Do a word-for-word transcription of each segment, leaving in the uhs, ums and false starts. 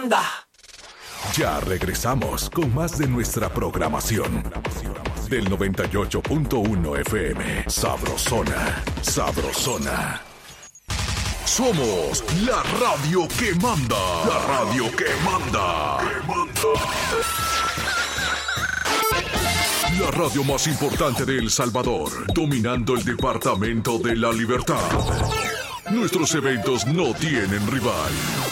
manda. Ya regresamos con más de nuestra programación. Del noventa y ocho punto uno F M. Sabrosona, Sabrosona. Somos la radio que manda. La radio que manda. Que manda. La radio más importante de El Salvador, dominando el departamento de La Libertad. Nuestros eventos no tienen rival.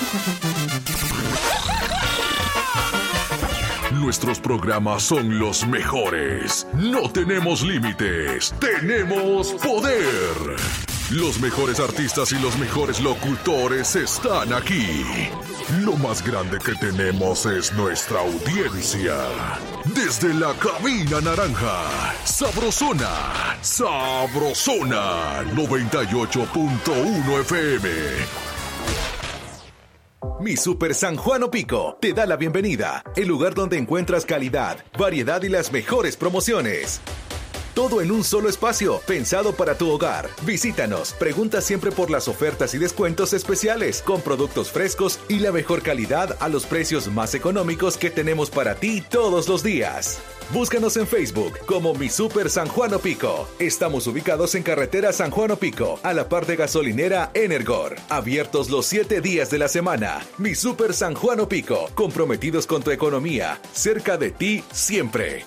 Nuestros programas son los mejores. No tenemos límites, tenemos poder. Los mejores artistas y los mejores locutores están aquí. Lo más grande que tenemos es nuestra audiencia. Desde la cabina naranja, Sabrosona, Sabrosona, noventa y ocho punto uno F M. Mi Super San Juan O Pico te da la bienvenida, el lugar donde encuentras calidad, variedad y las mejores promociones. Todo en un solo espacio, pensado para tu hogar. Visítanos, pregunta siempre por las ofertas y descuentos especiales, con productos frescos y la mejor calidad a los precios más económicos que tenemos para ti todos los días. Búscanos en Facebook como Mi Super San Juan O Pico. Estamos ubicados en carretera San Juan O Pico, a la par de gasolinera Energor. Abiertos los siete días de la semana. Mi Super San Juan O Pico, comprometidos con tu economía, cerca de ti siempre.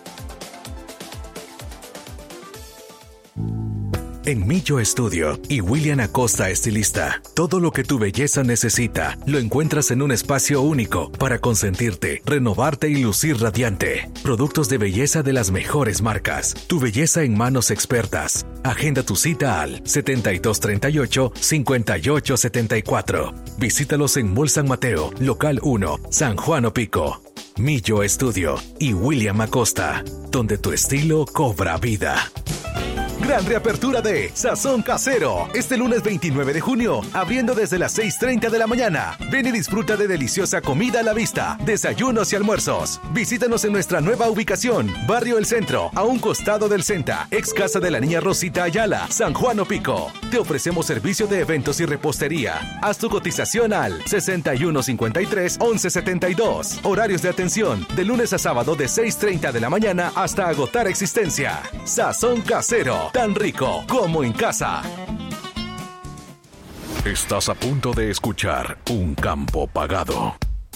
En Millo Estudio y William Acosta Estilista, todo lo que tu belleza necesita lo encuentras en un espacio único para consentirte, renovarte y lucir radiante. Productos de belleza de las mejores marcas. Tu belleza en manos expertas. Agenda tu cita al setenta y dos treinta y ocho, cincuenta y ocho setenta y cuatro. Visítalos en Mall San Mateo, Local uno, San Juan O Pico. Millo Estudio y William Acosta, donde tu estilo cobra vida. Gran reapertura de Sazón Casero. Este lunes veintinueve de junio, abriendo desde las seis treinta de la mañana. Ven y disfruta de deliciosa comida a la vista, desayunos y almuerzos. Visítanos en nuestra nueva ubicación, Barrio El Centro, a un costado del Centa, ex casa de la niña Rosita Ayala, San Juan O Pico. Te ofrecemos servicio de eventos y repostería. Haz tu cotización al sesenta y uno cincuenta y tres, once setenta y dos. Horarios de atención, de lunes a sábado de seis treinta de la mañana hasta agotar existencia. Sazón Casero. Tan rico como en casa. Estás a punto de escuchar Un Campo Pagado.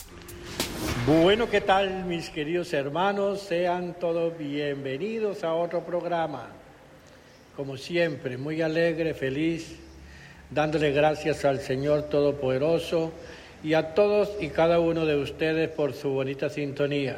Bueno, ¿qué tal, mis queridos hermanos? Sean todos bienvenidos a otro programa. Como siempre, muy alegre, feliz, dándole gracias al Señor Todopoderoso y a todos y cada uno de ustedes por su bonita sintonía.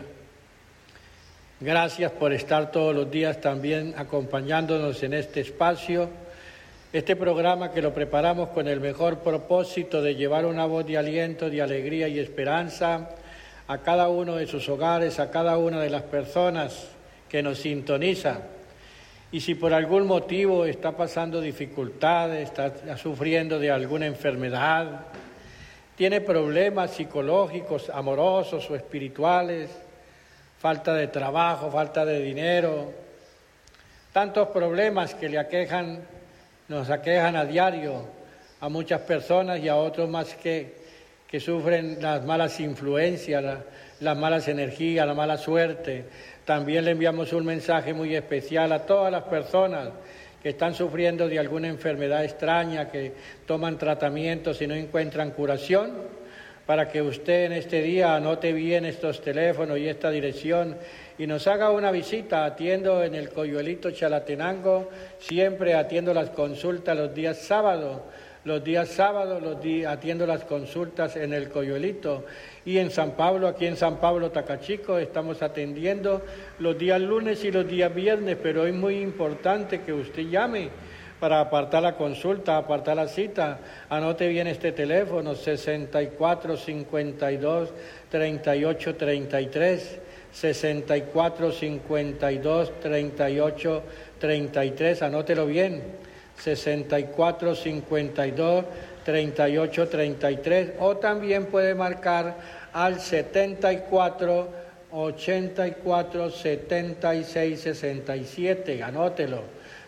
Gracias por estar todos los días también acompañándonos en este espacio, este programa que lo preparamos con el mejor propósito de llevar una voz de aliento, de alegría y esperanza a cada uno de sus hogares, a cada una de las personas que nos sintonizan. Y si por algún motivo está pasando dificultades, está sufriendo de alguna enfermedad, tiene problemas psicológicos, amorosos o espirituales, falta de trabajo, falta de dinero, tantos problemas que le aquejan, nos aquejan a diario a muchas personas y a otros más que, que sufren las malas influencias, la, las malas energías, la mala suerte. También le enviamos un mensaje muy especial a todas las personas que están sufriendo de alguna enfermedad extraña, que toman tratamientos y no encuentran curación, para que usted en este día anote bien estos teléfonos y esta dirección y nos haga una visita. Atiendo en el Coyuelito Chalatenango, siempre atiendo las consultas los días sábados, los días sábados los días, atiendo las consultas en el Coyuelito, y en San Pablo, aquí en San Pablo Tacachico, estamos atendiendo los días lunes y los días viernes, pero es muy importante que usted llame para apartar la consulta, apartar la cita. Anote bien este teléfono, sesenta y cuatro cincuenta y dos treinta y ocho treinta y tres, sesenta y cuatro cincuenta y dos treinta y ocho treinta y tres, anótelo bien, sesenta y cuatro cincuenta y dos treinta y ocho treinta y tres, o también puede marcar al setenta y cuatro ochenta y cuatro setenta y seis sesenta y siete, anótelo.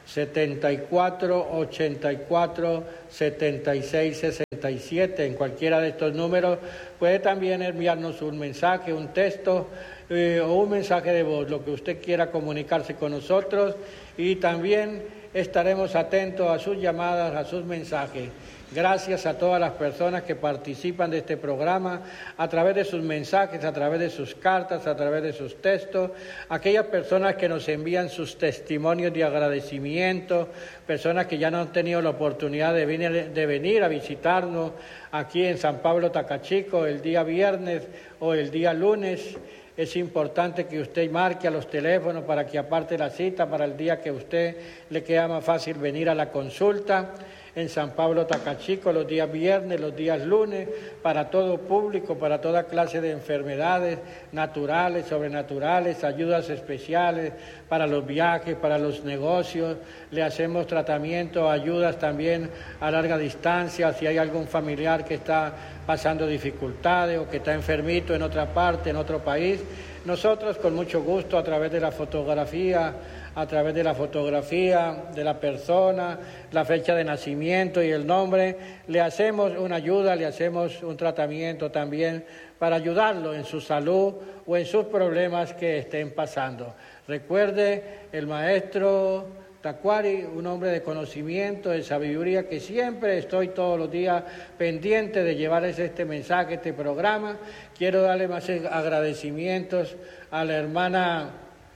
setenta y cuatro, ochenta y cuatro, setenta y seis, sesenta y siete. En cualquiera de estos números puede también enviarnos un mensaje, un texto eh, o un mensaje de voz, lo que usted quiera comunicarse con nosotros, y también estaremos atentos a sus llamadas, a sus mensajes. Gracias a todas las personas que participan de este programa a través de sus mensajes, a través de sus cartas, a través de sus textos, aquellas personas que nos envían sus testimonios de agradecimiento, personas que ya no han tenido la oportunidad de venir, de venir a visitarnos aquí en San Pablo Tacachico el día viernes o el día lunes. Es importante que usted marque a los teléfonos para que aparte la cita para el día que a usted le queda más fácil venir a la consulta en San Pablo Tacachico los días viernes, los días lunes, para todo público, para toda clase de enfermedades naturales, sobrenaturales, ayudas especiales para los viajes, para los negocios. Le hacemos tratamiento, ayudas también a larga distancia, si hay algún familiar que está pasando dificultades o que está enfermito en otra parte, en otro país. Nosotros con mucho gusto a través de la fotografía, a través de la fotografía de la persona, la fecha de nacimiento y el nombre, le hacemos una ayuda, le hacemos un tratamiento también para ayudarlo en su salud o en sus problemas que estén pasando. Recuerde, el maestro Tacuari, un hombre de conocimiento, de sabiduría, que siempre estoy todos los días pendiente de llevarles este mensaje, este programa. Quiero darle más agradecimientos a la hermana,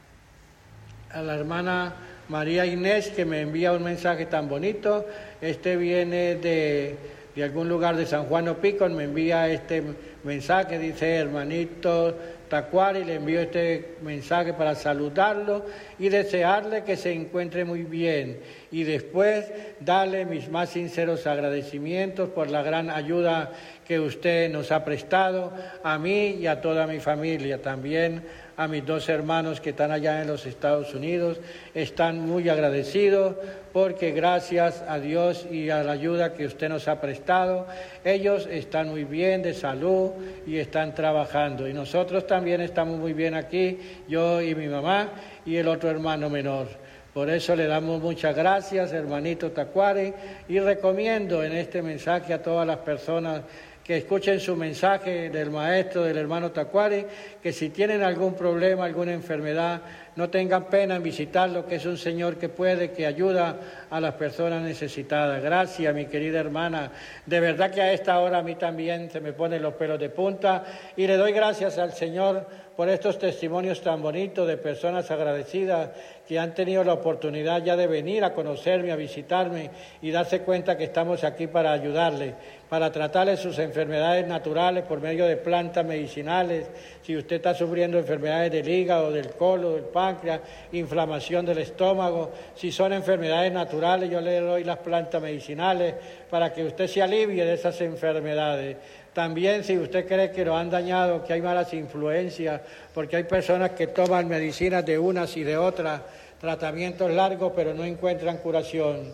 a la hermana María Inés, que me envía un mensaje tan bonito. Este viene de, de algún lugar de San Juan Opico, me envía este mensaje, dice: hermanito Tacuari, le envío este mensaje para saludarlo y desearle que se encuentre muy bien, y después darle mis más sinceros agradecimientos por la gran ayuda que usted nos ha prestado a mí y a toda mi familia. También a mis dos hermanos que están allá en los Estados Unidos, están muy agradecidos porque gracias a Dios y a la ayuda que usted nos ha prestado, ellos están muy bien de salud y están trabajando. Y nosotros también estamos muy bien aquí, yo y mi mamá y el otro hermano menor. Por eso le damos muchas gracias, hermanito Tacuari, y recomiendo en este mensaje a todas las personas que escuchen su mensaje del maestro, del hermano Tacuari, que si tienen algún problema, alguna enfermedad, no tengan pena en visitarlo, que es un Señor que puede, que ayuda a las personas necesitadas. Gracias, mi querida hermana. De verdad que a esta hora a mí también se me ponen los pelos de punta, y le doy gracias al Señor por estos testimonios tan bonitos de personas agradecidas que han tenido la oportunidad ya de venir a conocerme, a visitarme y darse cuenta que estamos aquí para ayudarle, para tratarle sus enfermedades naturales por medio de plantas medicinales. Si usted está sufriendo enfermedades del hígado, del colon, del páncreas, inflamación del estómago, si son enfermedades naturales, yo le doy las plantas medicinales para que usted se alivie de esas enfermedades. También si usted cree que lo han dañado, que hay malas influencias, porque hay personas que toman medicinas de unas y de otras, tratamientos largos, pero no encuentran curación.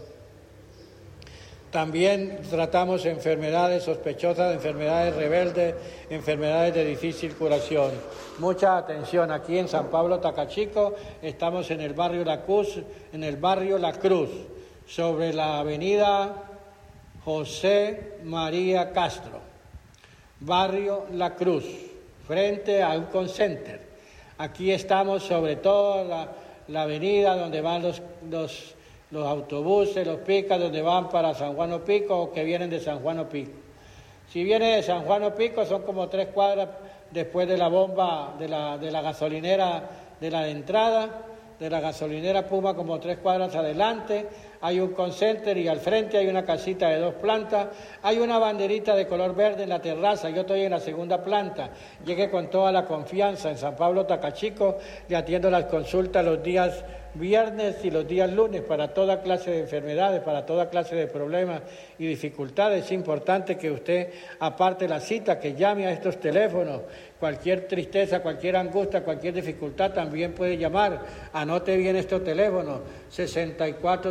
También tratamos enfermedades sospechosas, enfermedades rebeldes, enfermedades de difícil curación. Mucha atención, aquí en San Pablo Tacachico estamos en el barrio La Cruz, en el barrio La Cruz, sobre la avenida José María Castro, barrio La Cruz, frente a un Concenter. Aquí estamos sobre todo la, la avenida donde van los, los, los autobuses, los picas, donde van para San Juan Opico o que vienen de San Juan Opico. Si viene de San Juan Opico son como tres cuadras después de la bomba de la, de la gasolinera de la entrada, de la gasolinera Puma, como tres cuadras adelante. Hay un Concenter y al frente hay una casita de dos plantas. Hay una banderita de color verde en la terraza. Yo estoy en la segunda planta. Llegué con toda la confianza en San Pablo Tacachico. Le atiendo las consultas los días viernes y los días lunes para toda clase de enfermedades, para toda clase de problemas y dificultades. Es importante que usted aparte la cita, que llame a estos teléfonos. Cualquier tristeza, cualquier angustia, cualquier dificultad también puede llamar. Anote bien estos teléfonos: sesenta y cuatro, cincuenta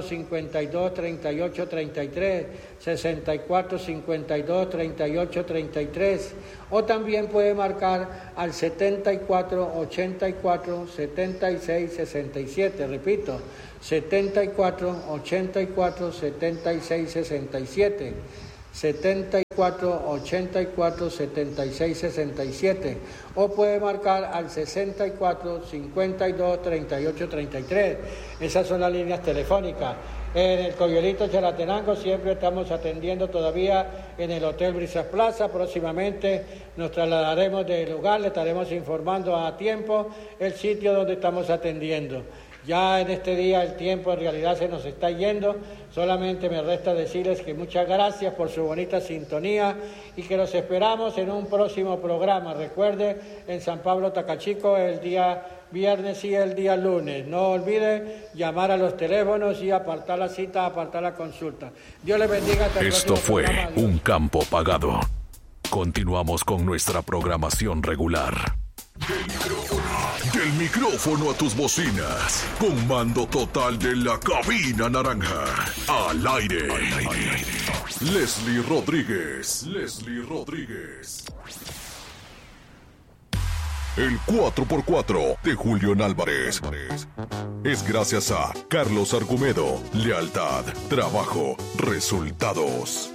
cincuenta y dos, treinta y ocho, treinta y tres, sesenta y cuatro, cincuenta y dos, treinta y ocho, treinta y tres, o también puede marcar al setenta y cuatro, ochenta y cuatro, setenta y seis, sesenta y siete, repito, setenta y cuatro, ochenta y cuatro, setenta y seis, sesenta y siete, setenta y cuatro, ochenta y cuatro, setenta y seis, sesenta y siete, o puede marcar al sesenta y cuatro, cincuenta y dos, treinta y ocho, treinta y tres. Esas son las líneas telefónicas. En el Coyolito Chalatenango siempre estamos atendiendo todavía en el Hotel Brisas Plaza. Próximamente nos trasladaremos del lugar, le estaremos informando a tiempo el sitio donde estamos atendiendo. Ya en este día el tiempo en realidad se nos está yendo, solamente me resta decirles que muchas gracias por su bonita sintonía y que los esperamos en un próximo programa. Recuerde, en San Pablo Tacachico el día viernes y el día lunes. No olvide llamar a los teléfonos y apartar la cita, apartar la consulta. Dios les bendiga. Hasta el Esto fue programa. Un Campo Pagado. Continuamos con nuestra programación regular. Del micrófono, del micrófono a tus bocinas. Con mando total de la cabina naranja. Al aire. Al aire. Leslie Rodríguez. Leslie Rodríguez. El cuatro por cuatro de Julián Álvarez es gracias a Carlos Argumedo. Lealtad, trabajo, resultados.